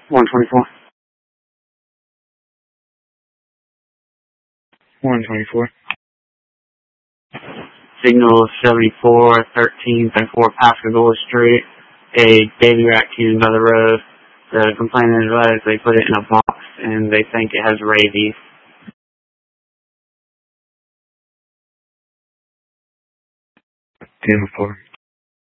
124. 124. Signal 7413.4 Pascagoula Street. A baby raccoon by the road. The complainant advised they put it in a box and they think it has rabies. 10-4.